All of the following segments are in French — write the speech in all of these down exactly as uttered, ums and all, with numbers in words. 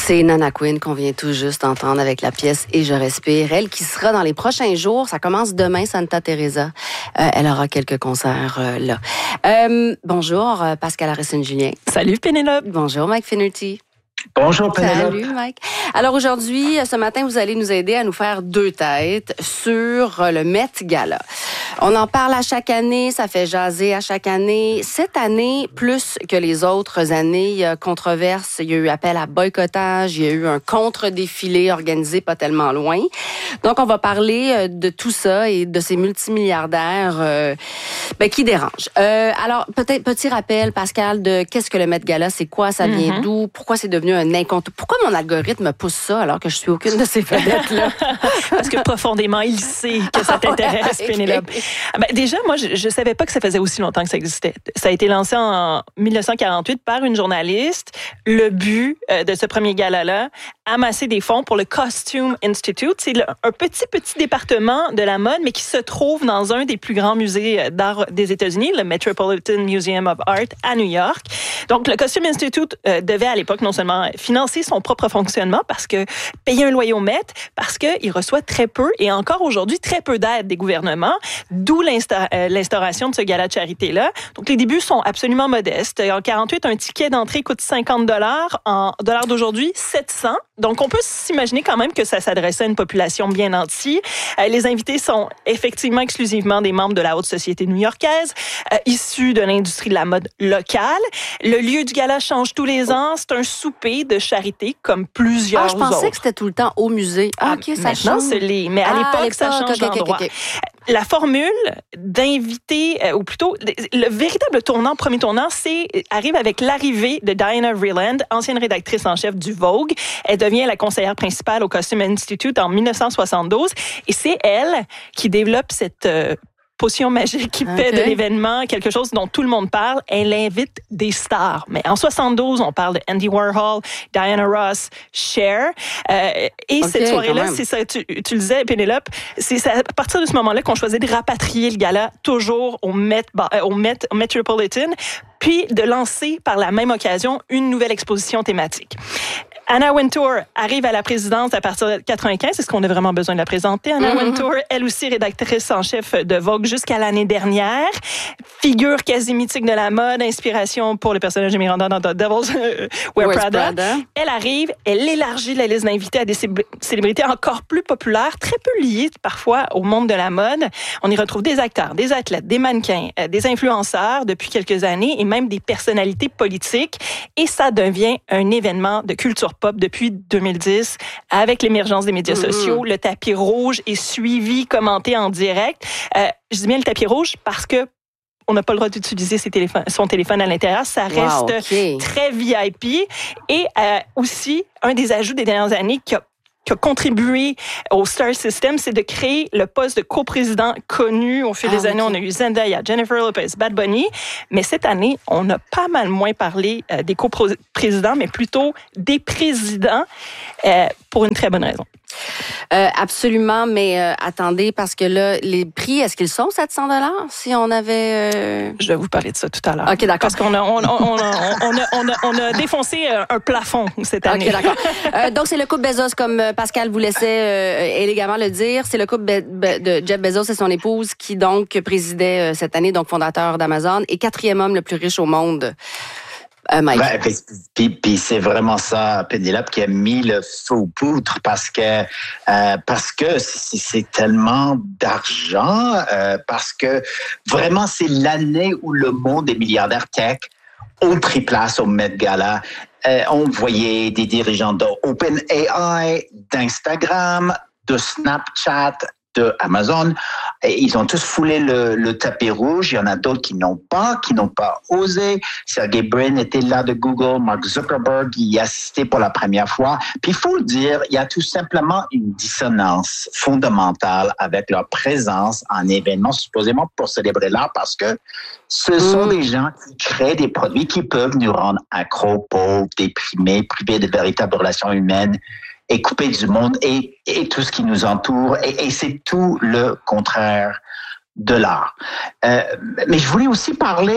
C'est Nana Quinn qu'on vient tout juste d'entendre avec la pièce « Et je respire ». Elle qui sera dans les prochains jours, ça commence demain, Santa Teresa. Euh, elle aura quelques concerts euh, là. Euh, bonjour, Pascal Harrison-Julien. Salut Pénélope. Bonjour, Mike Finnerty. Bonjour Pénélope. Salut Mike. Alors aujourd'hui, ce matin, vous allez nous aider à nous faire deux têtes sur le Met Gala. On en parle à chaque année, ça fait jaser à chaque année. Cette année, plus que les autres années, il y a controverse, il y a eu appel à boycottage, il y a eu un contre-défilé organisé pas tellement loin. Donc on va parler de tout ça et de ces multimilliardaires euh, ben, qui dérangent. Euh, alors peut-être petit rappel, Pascal, de qu'est-ce que le Met Gala, c'est quoi, ça vient mm-hmm. d'où, pourquoi c'est devenu un incontournable. Pourquoi mon algorithme pousse ça alors que je suis aucune de ces vedettes-là? Parce que profondément, il sait que ça t'intéresse, ouais, Pénélope. Ben, déjà, moi, je ne savais pas que ça faisait aussi longtemps que ça existait. Ça a été lancé en dix-neuf cent quarante-huit par une journaliste. Le but euh, de ce premier gala-là, amasser des fonds pour le Costume Institute. C'est le, un petit, petit département de la mode, mais qui se trouve dans un des plus grands musées d'art des États-Unis, le Metropolitan Museum of Art à New York. Donc, le Costume Institute euh, devait à l'époque non seulement financer son propre fonctionnement parce que payer un loyer au Met, parce qu'il reçoit très peu et encore aujourd'hui très peu d'aide des gouvernements, d'où l'insta- euh, l'instauration de ce gala de charité-là. Donc, les débuts sont absolument modestes. En quarante-huit, un ticket d'entrée coûte cinquante dollars. En dollars d'aujourd'hui, sept cents. Donc, on peut s'imaginer quand même que ça s'adressait à une population bien nantie. Euh, les invités sont effectivement exclusivement des membres de la haute société new-yorkaise, euh, issus de l'industrie de la mode locale. Le lieu du gala change tous les ans. C'est un souper de charité, comme plusieurs autres. Ah, je pensais autres. que c'était tout le temps au musée. Ah, OK, ça Maintenant, change. c'est les... Mais à ah, l'époque, à l'époque, ça change okay, d'endroit. Okay, okay. La formule d'inviter, euh, ou plutôt, le véritable tournant, premier tournant, c'est arrive avec l'arrivée de Diana Vreeland, ancienne rédactrice en chef du Vogue. Elle devient la conseillère principale au Costume Institute en dix-neuf cent soixante-douze. Et c'est elle qui développe cette... Euh, potion magique qui okay. fait de l'événement quelque chose dont tout le monde parle. Elle invite des stars. Mais en soixante-douze, on parle de Andy Warhol, Diana Ross, Cher. Euh, et okay, cette soirée-là, c'est ça, tu, tu le disais, Pénélope, c'est à partir de ce moment-là qu'on choisit de rapatrier le gala toujours au Met, au Met au Metropolitan, puis de lancer par la même occasion une nouvelle exposition thématique. Anna Wintour arrive à la présidence à partir de quatre-vingt-quinze. Est-ce qu'on a vraiment besoin de la présenter? Anna mm-hmm. Wintour, elle aussi rédactrice en chef de Vogue jusqu'à l'année dernière. Figure quasi mythique de la mode, inspiration pour le personnage de Miranda dans The Devil's Wear Prada. Prada. Elle arrive, elle élargit la liste d'invités à des célébrités encore plus populaires, très peu liées parfois au monde de la mode. On y retrouve des acteurs, des athlètes, des mannequins, des influenceurs depuis quelques années et même des personnalités politiques. Et ça devient un événement de culture pop depuis deux mille dix, avec l'émergence des médias mmh. sociaux. Le tapis rouge est suivi, commenté en direct. Euh, je dis bien le tapis rouge parce que on n'a pas le droit d'utiliser ses téléphones, son téléphone à l'intérieur. Ça reste wow, okay. très V I P. Et euh, aussi, un des ajouts des dernières années qui a qui a contribué au Star System, c'est de créer le poste de coprésident connu. Au fil ah, des années, okay. on a eu Zendaya, Jennifer Lopez, Bad Bunny. Mais cette année, on a pas mal moins parlé euh, des coprésidents, mais plutôt des présidents, euh, pour une très bonne raison. Euh, absolument, mais euh, attendez, parce que là, les prix, est-ce qu'ils sont sept cents dollars si on avait... Euh... Je vais vous parler de ça tout à l'heure. OK, d'accord. Parce qu'on a, on, on, on, a, on, a, on, a, on a défoncé un plafond cette année. OK, d'accord. euh, donc, c'est le couple Bezos, comme Pascal vous laissait euh, élégamment le dire. C'est le couple Be- Be- de Jeff Bezos et son épouse qui, donc, présidait euh, cette année, donc fondateur d'Amazon, et quatrième homme le plus riche au monde. Euh, Mike. Ben, puis, puis c'est vraiment ça, Pénélope, qui a mis le feu aux poudres parce que euh, parce que c'est, c'est tellement d'argent, euh, parce que vraiment c'est l'année où le monde des milliardaires tech ont pris place au Met Gala. Euh, on voyait des dirigeants d'OpenAI, d'Instagram, de Snapchat, de Amazon. Et ils ont tous foulé le, le tapis rouge. Il y en a d'autres qui n'ont pas, qui n'ont pas osé. Sergey Brin était là de Google. Mark Zuckerberg y assistait pour la première fois. Puis il faut le dire, il y a tout simplement une dissonance fondamentale avec leur présence en événement supposément pour célébrer l'art parce que ce sont mmh. des gens qui créent des produits qui peuvent nous rendre accros, pauvres, déprimés, privés de véritables relations humaines et coupé du monde et, et tout ce qui nous entoure. Et, et c'est tout le contraire de l'art. Euh, mais je voulais aussi parler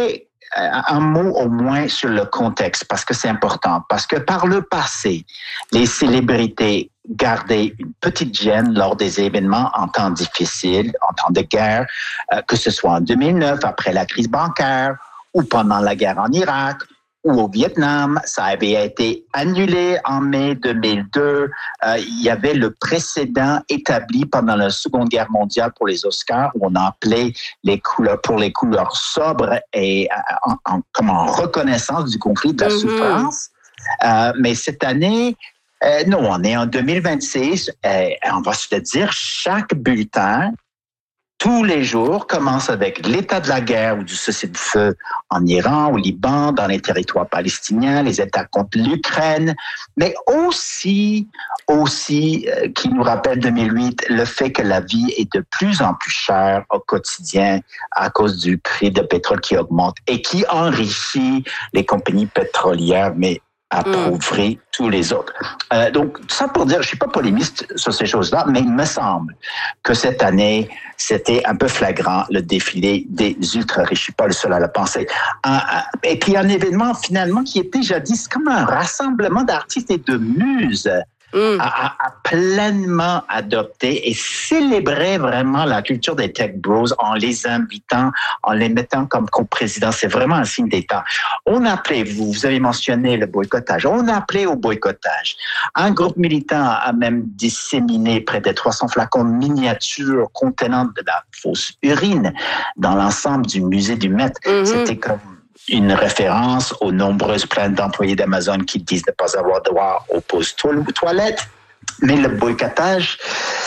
un mot au moins sur le contexte, parce que c'est important. Parce que par le passé, les célébrités gardaient une petite gêne lors des événements en temps difficile, en temps de guerre, euh, que ce soit en deux mille neuf, après la crise bancaire, ou pendant la guerre en Irak, ou au Vietnam. Ça avait été annulé en mai deux mille deux. Euh, il y avait le précédent établi pendant la Seconde Guerre mondiale pour les Oscars, où on appelait les couleurs pour les couleurs sobres et en, en, comme en reconnaissance du conflit, de la mm-hmm. souffrance. Euh, mais cette année, euh, non, on est en deux mille vingt-six. Euh, on va se le dire, chaque bulletin tous les jours commence avec l'état de la guerre ou du cessez-le-feu en Iran, au Liban, dans les territoires palestiniens, les attaques contre l'Ukraine, mais aussi, aussi, euh, qui nous rappelle deux mille huit, le fait que la vie est de plus en plus chère au quotidien à cause du prix de pétrole qui augmente et qui enrichit les compagnies pétrolières, mais appauvrir mmh. tous les autres. Euh, donc, ça pour dire, je suis pas polémiste sur ces choses-là, mais il me semble que cette année, c'était un peu flagrant, le défilé des ultra-riches. Je suis pas le seul à le penser. Un, un, et puis, un événement, finalement, qui était jadis comme un rassemblement d'artistes et de muses Mm. A, a pleinement adopté et célébrait vraiment la culture des tech bros en les invitant, en les mettant comme co-présidents. C'est vraiment un signe d'État. On appelait, vous, vous avez mentionné le boycottage, on appelait au boycottage. Un groupe militant a même disséminé près de trois cents flacons miniatures contenant de la fausse urine dans l'ensemble du musée du Met. Mm-hmm. C'était comme une référence aux nombreuses plaintes d'employés d'Amazon qui disent ne pas avoir droit aux pauses toilettes. Mais le boycottage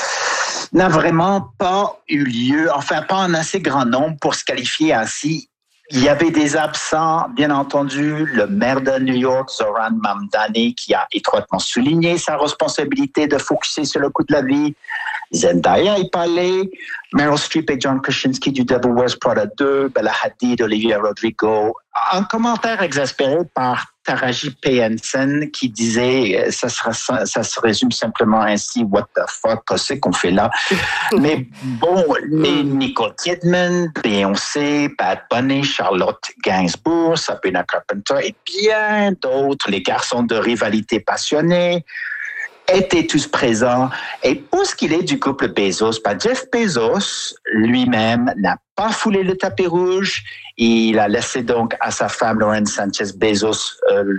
n'a vraiment pas eu lieu, enfin pas en assez grand nombre pour se qualifier ainsi. Il y avait des absents, bien entendu, le maire de New York, Zohran Mamdani, qui a étroitement souligné sa responsabilité de focuser sur le coût de la vie. Zendaya est pas allé, Meryl Streep et John Krasinski du Devil Wears Prada deux, Bella Hadid, Olivia Rodrigo. Un commentaire exaspéré par Taraji P. Henson qui disait ça, sera, ça se résume simplement ainsi, what the fuck, qu'est-ce qu'on fait là? Mais bon, les Nicole Kidman, Beyoncé, Bad Bunny, Charlotte Gainsbourg, Sabrina Carpenter et bien d'autres, les garçons de rivalité passionnés, étaient tous présents. Et pour ce qu'il est du couple Bezos, ben Jeff Bezos lui-même n'a pas foulé le tapis rouge. Il a laissé donc à sa femme Lauren Sanchez Bezos euh,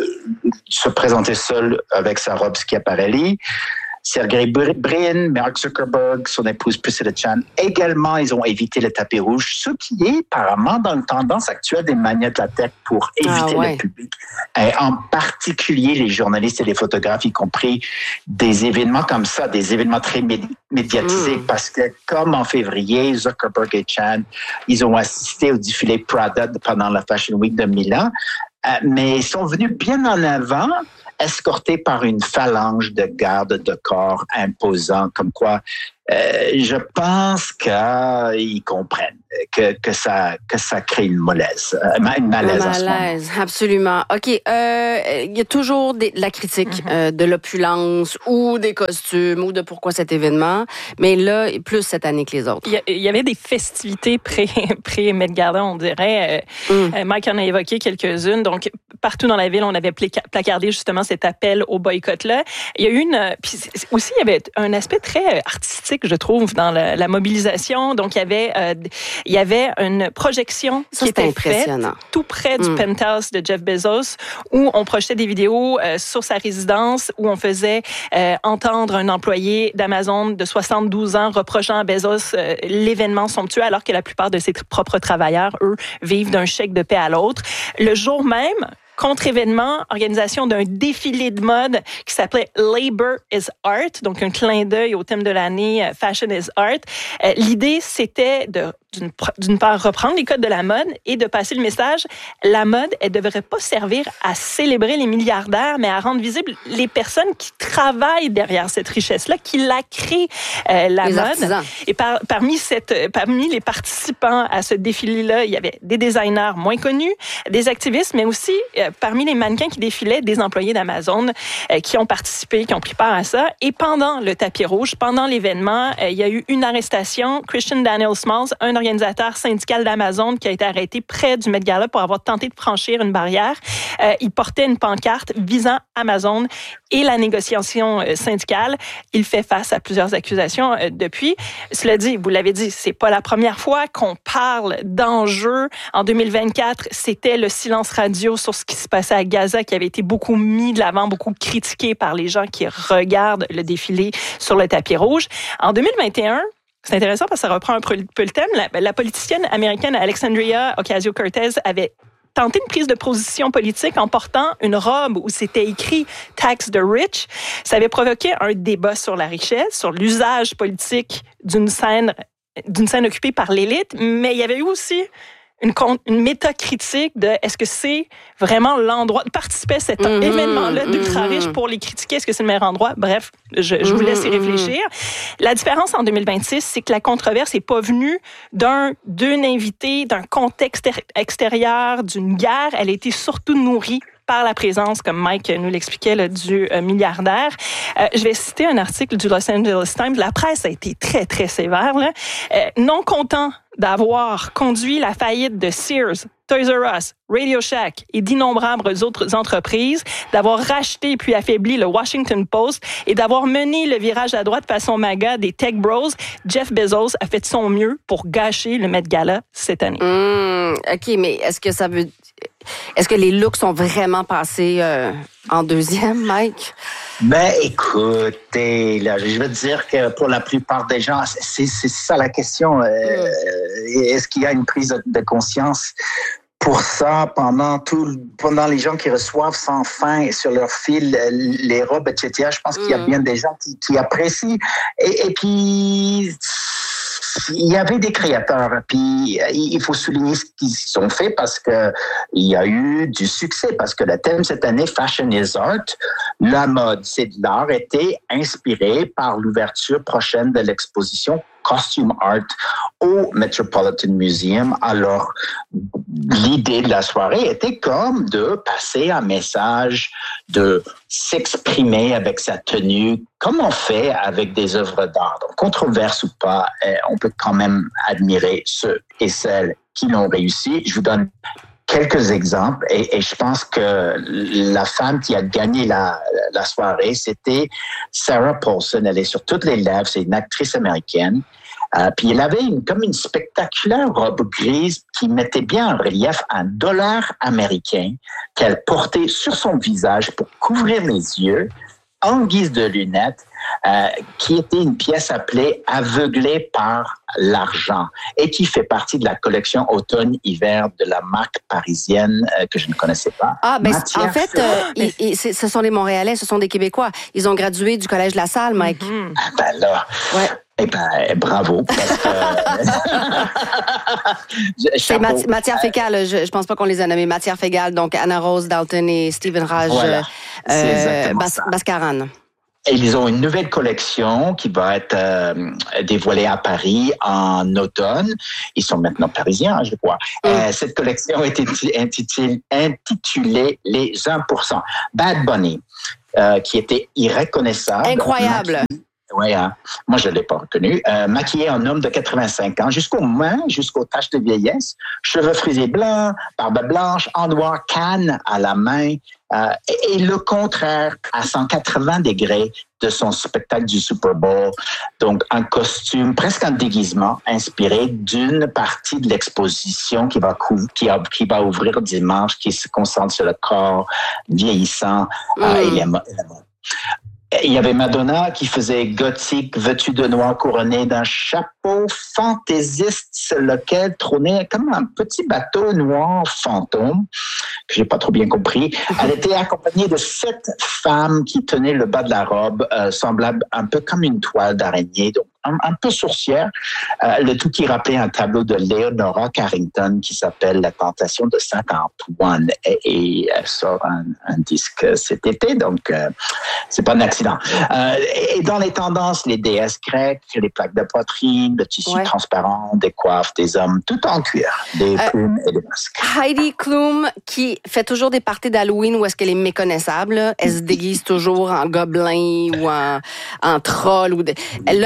se présenter seul avec sa robe Schiaparelli. Sergey Brin, Mark Zuckerberg, son épouse Priscilla Chan, également, ils ont évité le tapis rouge, ce qui est apparemment dans la tendance actuelle des manias de la tech pour éviter ah ouais. le public. Et en particulier les journalistes et les photographes, y compris des événements comme ça, des événements très médiatisés, mm. parce que comme en février, Zuckerberg et Chan, ils ont assisté au défilé Prada pendant la Fashion Week de Milan, euh, mais ils sont venus bien en avant, escorté par une phalange de gardes de corps imposants, comme quoi euh, je pense qu'ils comprennent que, que, ça, que ça crée une malaise. Une malaise, un malaise, absolument. OK, euh, il y a toujours des, de la critique mm-hmm. euh, de l'opulence ou des costumes ou de pourquoi cet événement, mais là, plus cette année que les autres. Il y, a, il y avait des festivités pré, pré-Met Gala, on dirait. Euh, mm. Mike en a évoqué quelques-unes. Donc, partout dans la ville, on avait placardé justement cet appel au boycott-là. Il y a eu une... Puis aussi, il y avait un aspect très artistique, je trouve, dans la, la mobilisation. Donc, il y avait, euh, il y avait une projection Ça, qui était faite tout près du mm. penthouse de Jeff Bezos, où on projetait des vidéos euh, sur sa résidence, où on faisait euh, entendre un employé d'Amazon de soixante-douze ans reprochant à Bezos euh, l'événement somptueux, alors que la plupart de ses propres travailleurs, eux, vivent d'un chèque de paie à l'autre. Le jour même, contre-événement, organisation d'un défilé de mode qui s'appelait Labor is Art, donc un clin d'œil au thème de l'année Fashion is Art. Euh, l'idée, c'était de D'une, d'une part, reprendre les codes de la mode et de passer le message, la mode, elle ne devrait pas servir à célébrer les milliardaires, mais à rendre visibles les personnes qui travaillent derrière cette richesse-là, qui la créent, euh, la les mode. Artisans. Et par, parmi, cette, parmi les participants à ce défilé-là, il y avait des designers moins connus, des activistes, mais aussi, euh, parmi les mannequins qui défilaient, des employés d'Amazon euh, qui ont participé, qui ont pris part à ça. Et pendant le tapis rouge, pendant l'événement, euh, il y a eu une arrestation. Christian Daniel Smalls, un organisateur syndical d'Amazon qui a été arrêté près du Met Gala pour avoir tenté de franchir une barrière. Euh, il portait une pancarte visant Amazon et la négociation syndicale. Il fait face à plusieurs accusations euh, depuis. Cela dit, vous l'avez dit, c'est pas la première fois qu'on parle d'enjeux. En deux mille vingt-quatre, c'était le silence radio sur ce qui se passait à Gaza qui avait été beaucoup mis de l'avant, beaucoup critiqué par les gens qui regardent le défilé sur le tapis rouge. En deux mille vingt et un, c'est intéressant parce que ça reprend un peu le thème. La, la politicienne américaine Alexandria Ocasio-Cortez avait tenté une prise de position politique en portant une robe où c'était écrit « Tax the rich ». Ça avait provoqué un débat sur la richesse, sur l'usage politique d'une scène, d'une scène occupée par l'élite, mais il y avait eu aussi une, une métacritique de est-ce que c'est vraiment l'endroit de participer à cet mm-hmm, événement-là d'ultra-riches mm-hmm. pour les critiquer? Est-ce que c'est le meilleur endroit? Bref, je, je vous laisse y réfléchir. La différence en deux mille vingt-six, c'est que la controverse n'est pas venue d'un, d'une invitée, d'un contexte extérieur, d'une guerre. Elle a été surtout nourrie par la présence, comme Mike nous l'expliquait, là, du euh, milliardaire. Euh, je vais citer un article du Los Angeles Times. La presse a été très, très sévère. Là. Euh, non content d'avoir conduit la faillite de Sears, Toys R Us, Radio Shack et d'innombrables autres entreprises, d'avoir racheté puis affaibli le Washington Post et d'avoir mené le virage à droite façon MAGA des Tech Bros, Jeff Bezos a fait de son mieux pour gâcher le Met Gala cette année. Mmh, OK, mais est-ce que ça veut... Est-ce que les looks sont vraiment passés euh, en deuxième, Mike? Ben, écoutez, là, je veux dire que pour la plupart des gens, c'est, c'est ça la question. Euh, mm. Est-ce qu'il y a une prise de conscience pour ça pendant tout, pendant les gens qui reçoivent sans fin sur leur fil les robes, et cetera? Je pense mm. qu'il y a bien des gens qui, qui apprécient. Et, et puis... il y avait des créateurs, puis il faut souligner ce qu'ils ont fait parce que il y a eu du succès, parce que le thème cette année, Fashion is Art, la mode, c'est de l'art, était inspiré par l'ouverture prochaine de l'exposition Costume Art au Metropolitan Museum. Alors, l'idée de la soirée était comme de passer un message, de s'exprimer avec sa tenue, comme on fait avec des œuvres d'art. Donc, controverse ou pas, on peut quand même admirer ceux et celles qui l'ont réussi. Je vous donne quelques exemples et, et je pense que la femme qui a gagné la, la soirée, c'était Sarah Paulson. Elle est sur toutes les lèvres, c'est une actrice américaine. Euh, puis elle avait une, comme une spectaculaire robe grise qui mettait bien en relief un dollar américain qu'elle portait sur son visage pour couvrir les yeux en guise de lunettes, euh, qui était une pièce appelée « Aveuglée par l'argent » et qui fait partie de la collection automne-hiver de la marque parisienne euh, que je ne connaissais pas. Ah, ben en fait, euh, ils, ils, ce sont des Montréalais, ce sont des Québécois. Ils ont gradué du Collège La Salle, Mike. Mm-hmm. Ah ben là... Ouais. Eh ben, bravo. Parce que... C'est mat- matière fécale. Je, je pense pas qu'on les a nommés. Matière fécale. Donc, Anna Rose Dalton et Stephen Raj voilà. euh, Bas- Baskaran. Et ils ont une nouvelle collection qui va être euh, dévoilée à Paris en automne. Ils sont maintenant parisiens, je crois. Mm. Euh, cette collection est intitulée, intitulée Les un pour cent. Bad Bunny, euh, qui était irreconnaissable. Incroyable. Oui, hein. Moi, je ne l'ai pas reconnu. Euh, maquillé en homme de quatre-vingt-cinq ans, jusqu'aux mains, jusqu'aux taches de vieillesse, cheveux frisés blancs, barbe blanche, en noir, canne à la main, euh, et, et le contraire à cent quatre-vingts degrés de son spectacle du Super Bowl. Donc, un costume, presque un déguisement, inspiré d'une partie de l'exposition qui va, cou- qui, a, qui va ouvrir dimanche, qui se concentre sur le corps vieillissant mmh. euh, et la mode. Il y avait Madonna qui faisait gothique, vêtue de noir, couronnée d'un chapeau fantaisiste sur lequel trônait comme un petit bateau noir fantôme, que j'ai pas trop bien compris. Elle était accompagnée de sept femmes qui tenaient le bas de la robe, euh, semblable un peu comme une toile d'araignée, donc un, un peu sourcière. Euh, le tout qui rappelait un tableau de Leonora Carrington qui s'appelle La Tentation de Saint-Antoine. Et, et elle sort un, un disque cet été, donc euh, c'est pas un accident. Euh, et dans les tendances, les déesses grecques, les plaques de poitrine, le tissu ouais. transparent, des coiffes, des hommes, tout en cuir, des euh, plumes et des masques. Heidi Klum, qui fait toujours des parties d'Halloween où est-ce qu'elle est méconnaissable, là. Elle se déguise toujours en gobelin ou en, en troll. Ou de... elle, là, elle était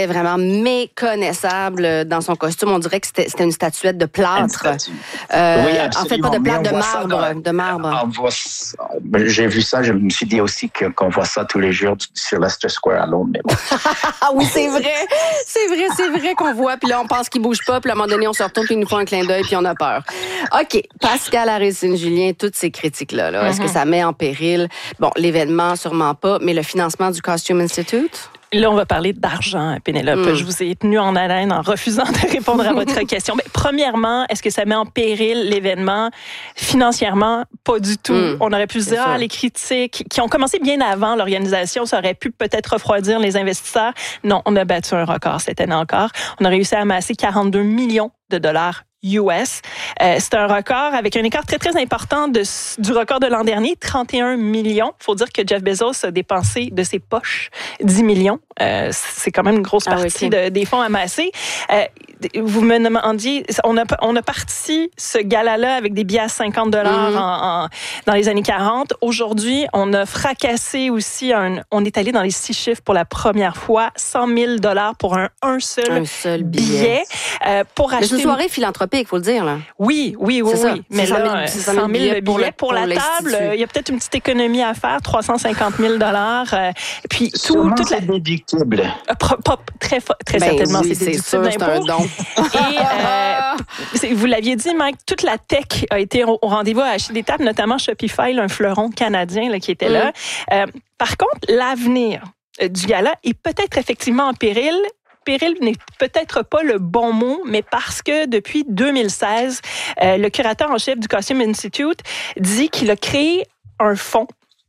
était vraiment méconnaissable dans son costume. On dirait que c'était, c'était une statuette de plâtre. Euh, oui, en fait, pas de plâtre, de marbre. Dans, de marbre. Voit, j'ai vu ça, je me suis dit aussi que, qu'on voit ça tous les jours sur Leicester Square à Londres. Mais bon. Ah oui, c'est vrai. C'est vrai, c'est vrai qu'on voit. Puis là, on pense qu'il bouge pas. Puis à un moment donné, on se retourne, puis ils nous font un clin d'œil, puis on a peur. OK. Pascal Aristide-Julien, toutes ces critiques-là, là, mm-hmm. est-ce que ça met en péril, bon, l'événement, sûrement pas, mais le financement du Costume Institute? Là, on va parler d'argent, Pénélope. Mm. Je vous ai tenu en haleine en refusant de répondre à votre question. Mais premièrement, est-ce que ça met en péril l'événement? Financièrement, pas du tout. Mm. On aurait pu se dire, ah, les critiques qui ont commencé bien avant l'organisation, ça aurait pu peut-être refroidir les investisseurs. Non, on a battu un record cette année encore. On a réussi à amasser quarante-deux millions de dollars U S. Euh, c'est un record avec un écart très, très important de, du record de l'an dernier, trente et un millions. Il faut dire que Jeff Bezos a dépensé de ses poches dix millions. Euh, c'est quand même une grosse partie ah oui, okay. de, des fonds amassés. Euh, vous me demandiez, on a, on a parti ce gala-là avec des billets à cinquante dollars mm-hmm. en, en, dans les années quarante. Aujourd'hui, on a fracassé aussi, un, on est allé dans les six chiffres pour la première fois, cent mille dollars pour un, un, seul, un seul billet. billet euh, pour acheter... C'est une soirée philanthropique, il faut le dire. Là. Oui, oui, oui. C'est oui. Mais là, cent mille billets pour, le, pour, pour la table. Il y a peut-être une petite économie à faire, trois cent cinquante mille dollars. Euh, puis tout, toute c'est la... déductible. Euh, pas, pas, très, très ben certainement, oui, c'est déductible c'est un don. Et euh, vous l'aviez dit, Mike, toute la tech a été au rendez-vous à acheter des tables, notamment Shopify, un fleuron canadien là, qui était mm. là. Euh, par contre, l'avenir du gala est peut-être effectivement en péril. Péril n'est peut-être pas le bon mot, mais parce que depuis deux mille seize, euh, le curateur en chef du Costume Institute dit qu'il a créé un fonds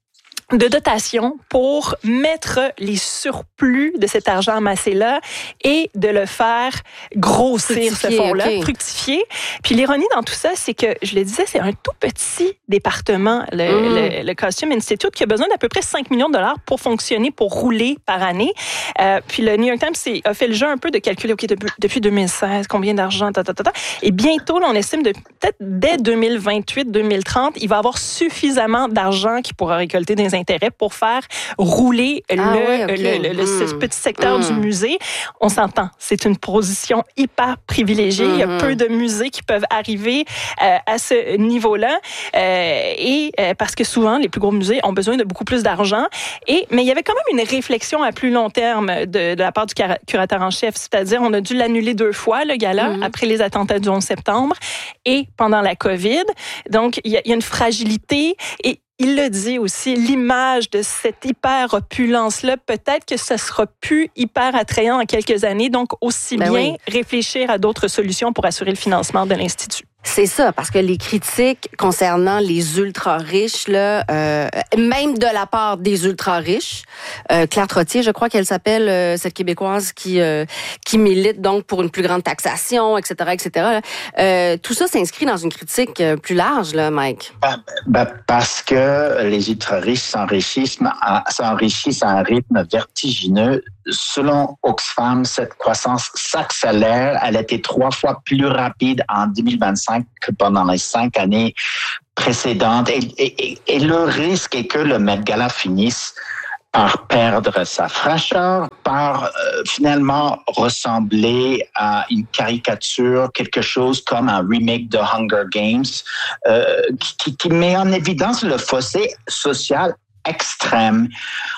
de dotation pour mettre les surplus de cet argent amassé-là et de le faire grossir, fructifier, ce fonds-là, okay. fructifier. Puis l'ironie dans tout ça, c'est que, je le disais, c'est un tout petit département, le, mmh. le, le Costume Institute, qui a besoin d'à peu près cinq millions de dollars pour fonctionner, pour rouler par année. Euh, puis le New York Times a fait le jeu un peu de calculer, OK, depuis, depuis deux mille seize, combien d'argent, ta, ta, ta, ta. Et bientôt, là, on estime de peut-être dès deux mille vingt-huit, deux mille trente, il va y avoir suffisamment d'argent qui pourra récolter des intérêts pour faire rouler ah, le, ouais, okay. le, le, le mmh. ce petit secteur mmh. du musée. On s'entend, c'est une position hyper privilégiée. Mmh. Il y a peu de musées qui peuvent arriver euh, à ce niveau-là. Euh, et euh, parce que souvent, les plus gros musées ont besoin de beaucoup plus d'argent. Et, mais il y avait quand même une réflexion à plus long terme de, de la part du curateur en chef. C'est-à-dire, on a dû l'annuler deux fois, le gala, mmh. après les attentats du onze septembre et pendant la COVID. Donc, il y a, il y a une fragilité et il le dit aussi, l'image de cette hyper-opulence-là, peut-être que ça sera plus hyper attrayant en quelques années. Donc, aussi ben bien oui. réfléchir à d'autres solutions pour assurer le financement de l'Institut. C'est ça, parce que les critiques concernant les ultra-riches, là, euh, même de la part des ultra-riches, euh, Claire Trottier, je crois qu'elle s'appelle, euh, cette Québécoise qui euh, qui milite donc pour une plus grande taxation, et cetera, et cetera. Euh, tout ça s'inscrit dans une critique plus large, là, Mike. Ben, ben, parce que les ultra-riches s'enrichissent, s'enrichissent à un rythme vertigineux. Selon Oxfam, cette croissance s'accélère. Elle a été trois fois plus rapide en deux mille vingt-cinq que pendant les cinq années précédentes. Et, et, et le risque est que le Met Gala finisse par perdre sa fraîcheur, par euh, finalement ressembler à une caricature, quelque chose comme un remake de Hunger Games, euh, qui, qui met en évidence le fossé social extrême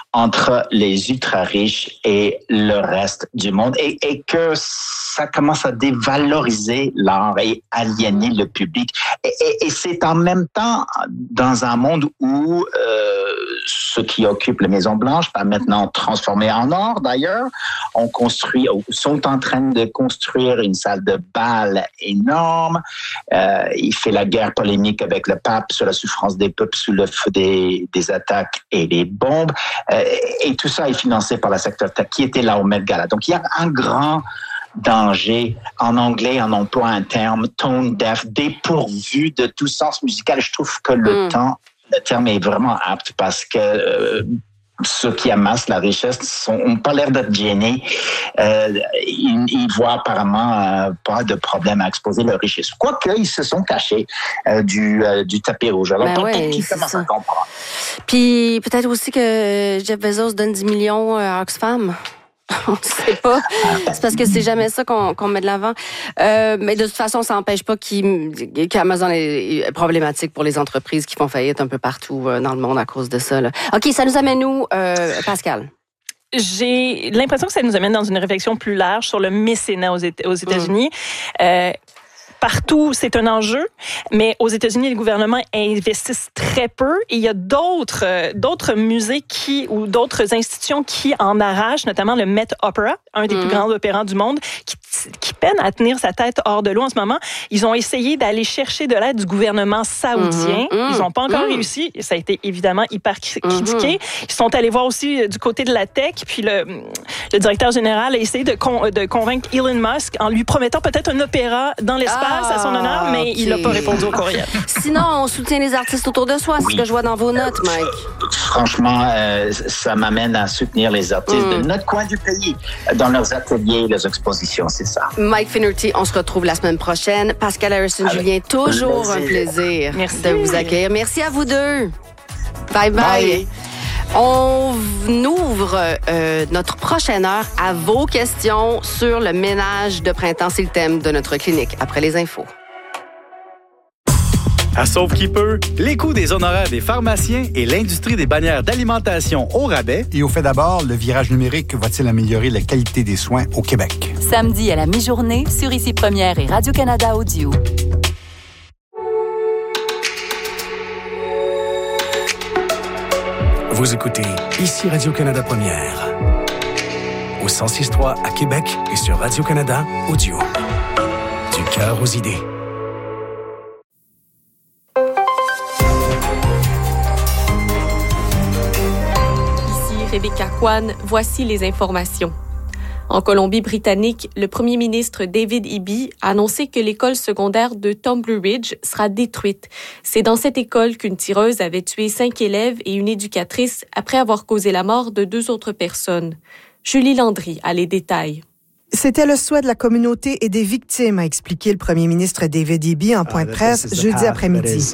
entre les ultra-riches et le reste du monde et, et que ça commence à dévaloriser l'art et aliéner le public. Et, et, et c'est en même temps dans un monde où euh, ceux qui occupent les Maisons Blanches, pas maintenant transformées en or d'ailleurs, on construit, sont en train de construire une salle de bal énorme. Euh, il fait la guerre polémique avec le pape sur la souffrance des peuples sous le feu des, des attaques et des bombes. Euh, et tout ça est financé par le secteur tech qui était là au Met Gala. Donc, il y a un grand danger. En anglais, on emploie un terme tone deaf, dépourvu de tout sens musical. Je trouve que le mm. temps, le terme est vraiment apte parce que euh, ceux qui amassent la richesse n'ont pas l'air d'être gênés. Euh, ils, ils voient apparemment euh, pas de problème à exposer leur richesse. Quoique, ils se sont cachés euh, du, euh, du tapis rouge. Alors, ben peut-être ouais, qu'ils commencent à comprendre. Puis, peut-être aussi que Jeff Bezos donne dix millions à Oxfam. On ne sait pas. C'est parce que c'est jamais ça qu'on, qu'on met de l'avant. Euh, mais de toute façon, ça n'empêche pas qu'il, qu'Amazon est problématique pour les entreprises qui font faillite un peu partout dans le monde à cause de ça. Là. OK, ça nous amène où, euh, Pascal? J'ai l'impression que ça nous amène dans une réflexion plus large sur le mécénat aux, Éta- aux États-Unis. Mmh. Euh, Partout, c'est un enjeu, mais aux États-Unis, les gouvernements investissent très peu et il y a d'autres, euh, d'autres musées qui, ou d'autres institutions qui en arrachent, notamment le Met Opera, un des mmh. plus grands opérans du monde, qui, qui peine à tenir sa tête hors de l'eau en ce moment. Ils ont essayé d'aller chercher de l'aide du gouvernement saoudien. Mmh. Ils n'ont pas encore mmh. réussi et ça a été évidemment hyper critiqué. Mmh. Ils sont allés voir aussi du côté de la tech, puis le, le directeur général a essayé de, con, de convaincre Elon Musk en lui promettant peut-être un opéra dans l'espace. Ah. à son honneur, mais okay. il n'a pas répondu au courriel. Sinon, on soutient les artistes autour de soi, c'est oui. ce que je vois dans vos notes, Mike. Franchement, euh, ça m'amène à soutenir les artistes mm. de notre coin du pays, dans leurs ateliers, leurs expositions, c'est ça. Mike Finnerty, on se retrouve la semaine prochaine. Pascal Harrison-Julien, toujours plaisir. un plaisir Merci. de vous accueillir. Merci à vous deux. Bye bye. bye. On ouvre euh, notre prochaine heure à vos questions sur le ménage de printemps. C'est le thème de notre clinique après les infos. À Sauve qui peut, les coûts des honoraires des pharmaciens et l'industrie des bannières d'alimentation au rabais. Et au fait d'abord, le virage numérique va-t-il améliorer la qualité des soins au Québec? Samedi à la mi-journée sur Ici Première et Radio-Canada Audio. Vous écoutez Ici Radio-Canada Première. Au cent six point trois à Québec et sur Radio-Canada Audio. Du cœur aux idées. Ici Rebecca Kwan, voici les informations. En Colombie-Britannique, le premier ministre David Eby a annoncé que l'école secondaire de Tumbler Ridge sera détruite. C'est dans cette école qu'une tireuse avait tué cinq élèves et une éducatrice après avoir causé la mort de deux autres personnes. Julie Landry a les détails. C'était le souhait de la communauté et des victimes, a expliqué le premier ministre David Eby en point de presse jeudi après-midi.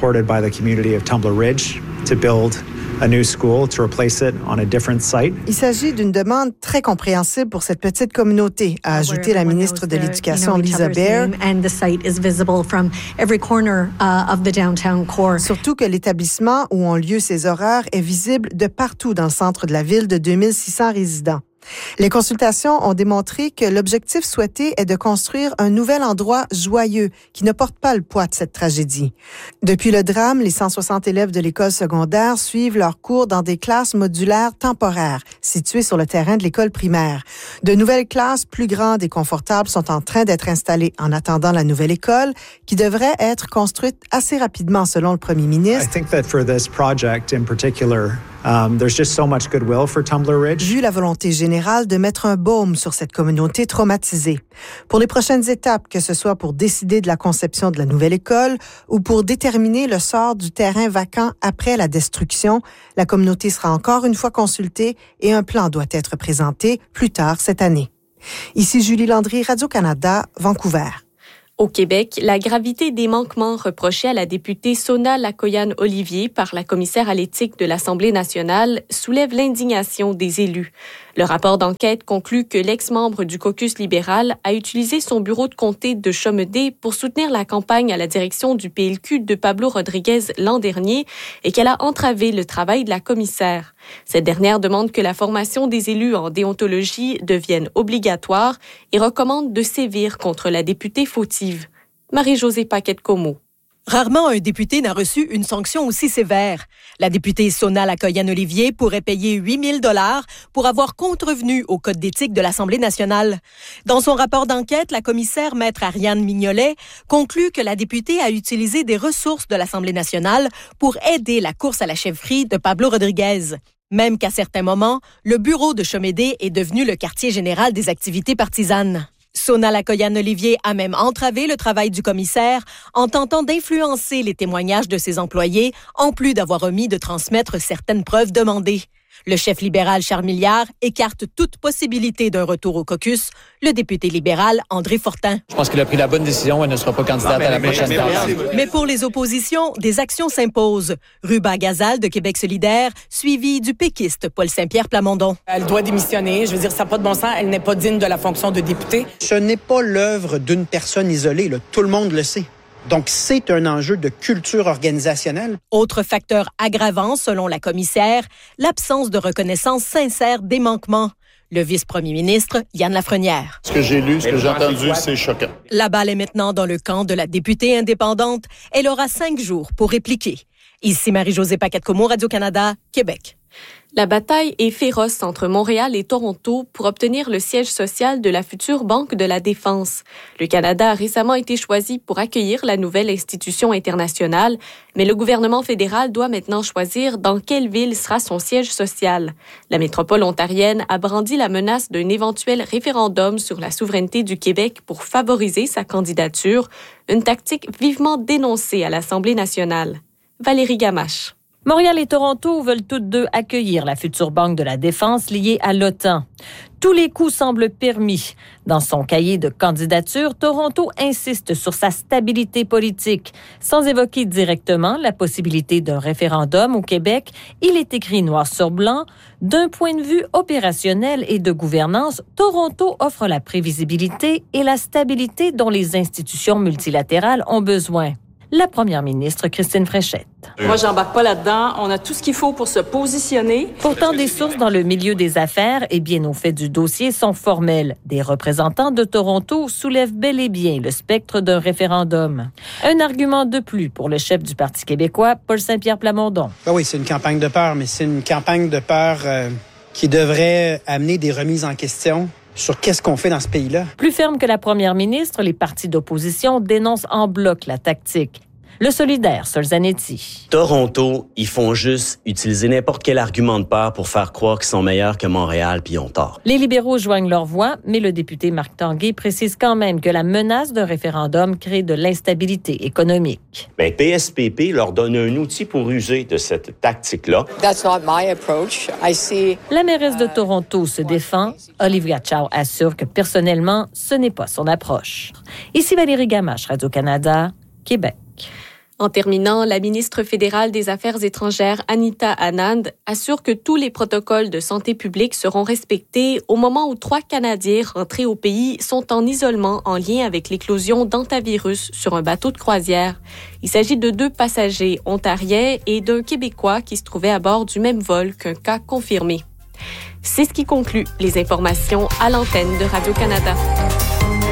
A new school to replace it on a different site. Il s'agit d'une demande très compréhensible pour cette petite communauté, a ajouté la ministre de l'Éducation Lisa Bair. Surtout que l'établissement où ont lieu ces horreurs est visible de partout dans le centre de la ville de deux mille six cents résidents. Les consultations ont démontré que l'objectif souhaité est de construire un nouvel endroit joyeux qui ne porte pas le poids de cette tragédie. Depuis le drame, les cent soixante élèves de l'école secondaire suivent leurs cours dans des classes modulaires temporaires situées sur le terrain de l'école primaire. De nouvelles classes plus grandes et confortables sont en train d'être installées en attendant la nouvelle école qui devrait être construite assez rapidement selon le premier ministre. I think that for this project in particular, Um, there's just so much goodwill for Tumbler Ridge. Vu la volonté générale de mettre un baume sur cette communauté traumatisée. Pour les prochaines étapes, que ce soit pour décider de la conception de la nouvelle école ou pour déterminer le sort du terrain vacant après la destruction, la communauté sera encore une fois consultée et un plan doit être présenté plus tard cette année. Ici Julie Landry, Radio-Canada, Vancouver. Au Québec, la gravité des manquements reprochés à la députée Sona Lacoyan-Olivier par la commissaire à l'éthique de l'Assemblée nationale soulève l'indignation des élus. Le rapport d'enquête conclut que l'ex-membre du caucus libéral a utilisé son bureau de comté de Chomedey pour soutenir la campagne à la direction du P L Q de Pablo Rodriguez l'an dernier et qu'elle a entravé le travail de la commissaire. Cette dernière demande que la formation des élus en déontologie devienne obligatoire et recommande de sévir contre la députée fautive. Marie-Josée Paquette-Comeau. Rarement un député n'a reçu une sanction aussi sévère. La députée Sona Lacoyan-Olivier pourrait payer huit mille dollars pour avoir contrevenu au code d'éthique de l'Assemblée nationale. Dans son rapport d'enquête, la commissaire maître Ariane Mignolet conclut que la députée a utilisé des ressources de l'Assemblée nationale pour aider la course à la chefferie de Pablo Rodriguez. Même qu'à certains moments, le bureau de Chomedey est devenu le quartier général des activités partisanes. Sona Lacoyan-Olivier a même entravé le travail du commissaire en tentant d'influencer les témoignages de ses employés, en plus d'avoir omis de transmettre certaines preuves demandées. Le chef libéral Charles Milliard écarte toute possibilité d'un retour au caucus. Le député libéral André Fortin. Je pense qu'il a pris la bonne décision. Elle ne sera pas candidate à la prochaine tendance. Mais pour les oppositions, des actions s'imposent. Ruba Gazal de Québec solidaire, suivi du péquiste Paul Saint-Pierre Plamondon. Elle doit démissionner. Je veux dire, ça n'a pas de bon sens. Elle n'est pas digne de la fonction de députée. Ce n'est pas l'œuvre d'une personne isolée. Là. Tout le monde le sait. Donc, c'est un enjeu de culture organisationnelle. Autre facteur aggravant, selon la commissaire, l'absence de reconnaissance sincère des manquements. Le vice-premier ministre, Yann Lafrenière. Ce que j'ai lu, ce que j'ai entendu, c'est choquant. La balle est maintenant dans le camp de la députée indépendante. Elle aura cinq jours pour répliquer. Ici Marie-Josée Paquette-Comeau, Radio-Canada, Québec. La bataille est féroce entre Montréal et Toronto pour obtenir le siège social de la future Banque de la Défense. Le Canada a récemment été choisi pour accueillir la nouvelle institution internationale, mais le gouvernement fédéral doit maintenant choisir dans quelle ville sera son siège social. La métropole ontarienne a brandi la menace d'un éventuel référendum sur la souveraineté du Québec pour favoriser sa candidature, une tactique vivement dénoncée à l'Assemblée nationale. Valérie Gamache. Montréal et Toronto veulent toutes deux accueillir la future Banque de la Défense liée à l'OTAN. Tous les coups semblent permis. Dans son cahier de candidature, Toronto insiste sur sa stabilité politique. Sans évoquer directement la possibilité d'un référendum au Québec, il est écrit noir sur blanc, d'un point de vue opérationnel et de gouvernance, Toronto offre la prévisibilité et la stabilité dont les institutions multilatérales ont besoin. La première ministre Christine Fréchette. Moi, j'embarque pas là-dedans. On a tout ce qu'il faut pour se positionner. Pourtant, des sources dans le milieu des affaires et bien au fait du dossier sont formelles. Des représentants de Toronto soulèvent bel et bien le spectre d'un référendum. Un argument de plus pour le chef du Parti québécois, Paul Saint-Pierre Plamondon. Ben oui, c'est une campagne de peur, mais c'est une campagne de peur euh, qui devrait amener des remises en question sur qu'est-ce qu'on fait dans ce pays-là. Plus ferme que la première ministre, les partis d'opposition dénoncent en bloc la tactique. Le solidaire, Sol Zanetti. Toronto, ils font juste utiliser n'importe quel argument de peur pour faire croire qu'ils sont meilleurs que Montréal, puis ils ont tort. Les libéraux joignent leur voix, mais le député Marc Tanguay précise quand même que la menace d'un référendum crée de l'instabilité économique. Bien, P S P P leur donne un outil pour user de cette tactique-là. That's not my approach. I see... La mairesse de Toronto se défend. Olivia Chow assure que personnellement, ce n'est pas son approche. Ici Valérie Gamache, Radio-Canada, Québec. En terminant, la ministre fédérale des Affaires étrangères, Anita Anand, assure que tous les protocoles de santé publique seront respectés au moment où trois Canadiens rentrés au pays sont en isolement en lien avec l'éclosion d'hantavirus sur un bateau de croisière. Il s'agit de deux passagers ontariens et d'un Québécois qui se trouvait à bord du même vol qu'un cas confirmé. C'est ce qui conclut les informations à l'antenne de Radio-Canada.